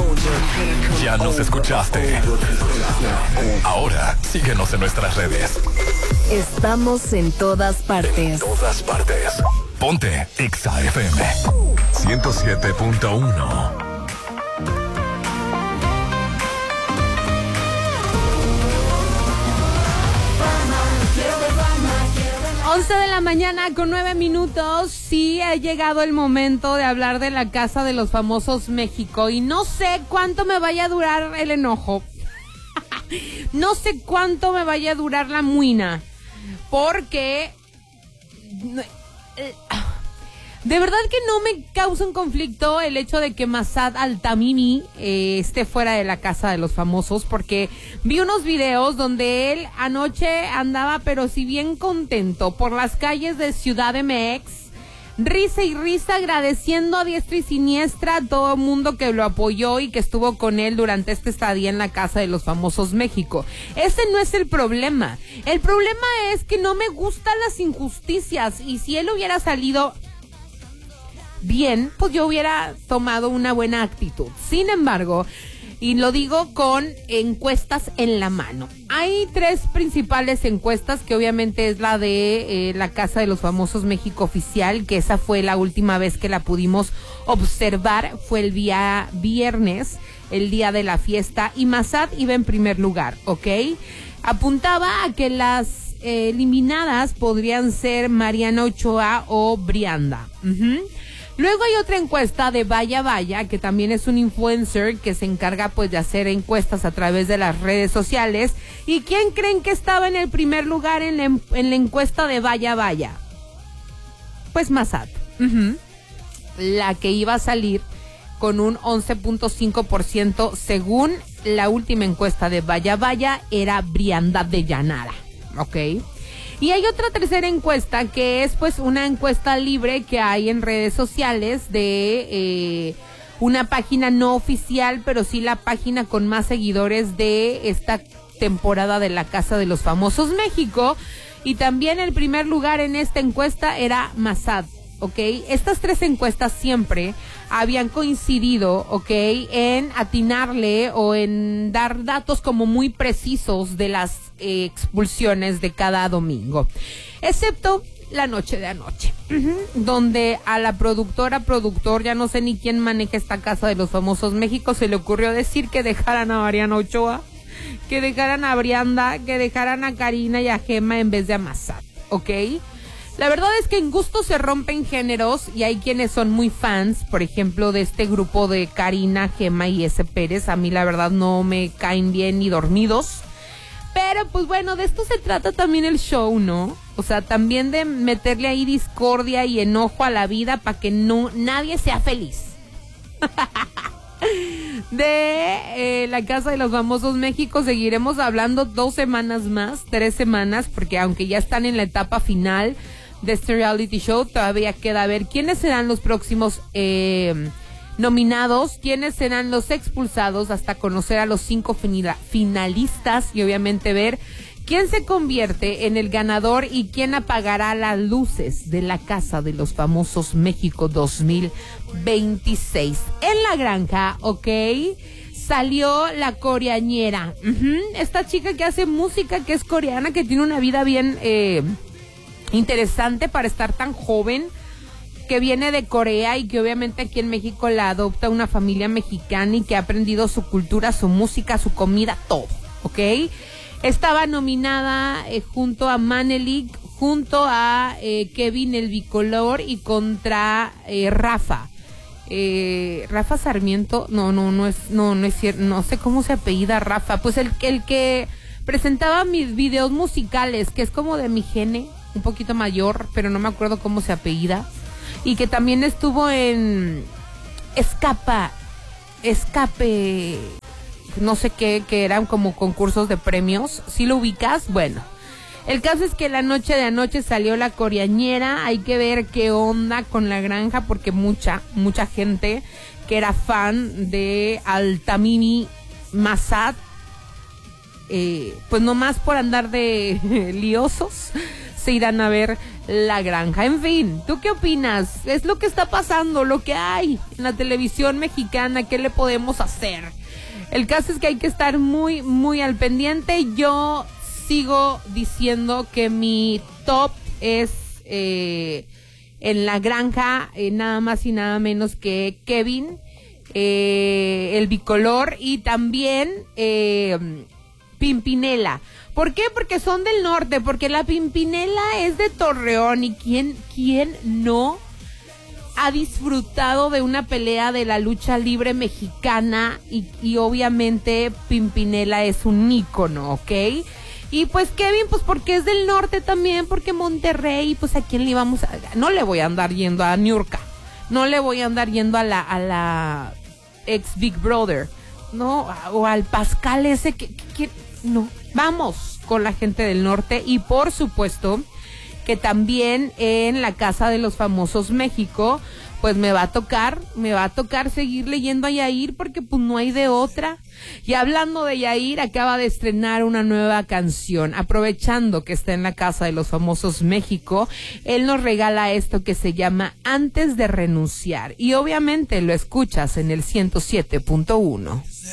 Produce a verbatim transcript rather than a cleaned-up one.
Ya nos escuchaste. Ahora síguenos en nuestras redes. Estamos en todas partes. En todas partes. Ponte Exa F M ciento siete punto uno. once de la mañana con nueve minutos. Sí, ha llegado el momento de hablar de la Casa de los Famosos México. Y no sé cuánto me vaya a durar el enojo. No sé cuánto me vaya a durar la muina. Porque de verdad que no me causa un conflicto el hecho de que Massad Altamimi eh, esté fuera de la Casa de los Famosos, porque vi unos videos donde él anoche andaba, pero si bien contento, por las calles de Ciudad M X, risa y risa, agradeciendo a diestra y siniestra a todo el mundo que lo apoyó y que estuvo con él durante este estadía en la Casa de los Famosos México. Ese no es el problema. El problema es que no me gustan las injusticias, y si él hubiera salido bien, pues yo hubiera tomado una buena actitud. Sin embargo, y lo digo con encuestas en la mano, hay tres principales encuestas, que obviamente es la de eh, la Casa de los Famosos México oficial, que esa fue la última vez que la pudimos observar, fue el día viernes, el día de la fiesta, y Massad iba en primer lugar, ¿ok? Apuntaba a que las eh, eliminadas podrían ser Mariana Ochoa o Brianda. Uh-huh. Luego hay otra encuesta de Vaya Vaya, que también es un influencer que se encarga pues de hacer encuestas a través de las redes sociales. ¿Y quién creen que estaba en el primer lugar en la, en la encuesta de Vaya Vaya? Pues Massad. Uh-huh. La que iba a salir con un once punto cinco por ciento según la última encuesta de Vaya Vaya era Brianda de Llanara, ¿ok? Y hay otra tercera encuesta, que es pues una encuesta libre que hay en redes sociales de eh, una página no oficial, pero sí la página con más seguidores de esta temporada de la Casa de los Famosos México. Y también el primer lugar en esta encuesta era Massad, ¿ok? Estas tres encuestas siempre habían coincidido, ¿ok?, en atinarle o en dar datos como muy precisos de las eh, expulsiones de cada domingo, excepto la noche de anoche, uh-huh, donde a la productora, productor, ya no sé ni quién maneja esta Casa de los Famosos México, se le ocurrió decir que dejaran a Mariana Ochoa, que dejaran a Brianda, que dejaran a Karina y a Gema en vez de a Massad, ¿ok? La verdad es que en gusto se rompen géneros, y hay quienes son muy fans, por ejemplo, de este grupo de Karina, Gema y S. Pérez. A mí la verdad no me caen bien ni dormidos. Pero pues bueno, de esto se trata también el show, ¿no? O sea, también de meterle ahí discordia y enojo a la vida para que no nadie sea feliz. De eh, la Casa de los Famosos México seguiremos hablando dos semanas más, tres semanas, porque aunque ya están en la etapa final de este reality show, todavía queda ver quiénes serán los próximos eh, nominados, quiénes serán los expulsados, hasta conocer a los cinco finila- finalistas y obviamente ver quién se convierte en el ganador y quién apagará las luces de la Casa de los Famosos México dos mil veintiséis. En la granja, ¿ok?, salió la coreañera. Uh-huh. Esta chica que hace música, que es coreana, que tiene una vida bien eh, interesante para estar tan joven, que viene de Corea y que obviamente aquí en México la adopta una familia mexicana y que ha aprendido su cultura, su música, su comida, todo, ¿ok? Estaba nominada eh, junto a Manelik, junto a eh, Kevin el Bicolor y contra eh, Rafa. Eh, Rafa Sarmiento, no, no, no es, no, no es cierto, no sé cómo se apellida Rafa, pues el, el que presentaba mis videos musicales, que es como de mi gene, un poquito mayor, pero no me acuerdo cómo se apellida, y que también estuvo en Escapa, Escape, no sé qué, que eran como concursos de premios. ¿Sí lo ubicas? Bueno, el caso es que la noche de anoche salió la coreañera. Hay que ver qué onda con la granja, porque mucha, mucha gente que era fan de Altamimi Massad, eh, pues nomás por andar de liosos, se irán a ver La Granja. En fin, ¿tú qué opinas? Es lo que está pasando, lo que hay en la televisión mexicana. ¿Qué le podemos hacer? El caso es que hay que estar muy, muy al pendiente. Yo sigo diciendo que mi top es eh, en La Granja, eh, nada más y nada menos que Kevin, eh, el bicolor, y también eh, Pimpinela. ¿Por qué? Porque son del norte, porque la Pimpinela es de Torreón, y quién, quién no ha disfrutado de una pelea de la lucha libre mexicana, y, y obviamente Pimpinela es un ícono, ¿ok? Y pues Kevin, pues porque es del norte también, porque Monterrey, pues a quién le íbamos a... No le voy a andar yendo a Niurka, no le voy a andar yendo a la, a la ex Big Brother, no, o al Pascal ese que, que, que no, vamos con la gente del norte. Y por supuesto que también en la Casa de los Famosos México, pues me va a tocar, me va a tocar seguir leyendo a Yair, porque pues no hay de otra. Y hablando de Yair, acaba de estrenar una nueva canción. Aprovechando que está en la Casa de los Famosos México, él nos regala esto que se llama Antes de Renunciar. Y obviamente lo escuchas en el ciento siete punto uno.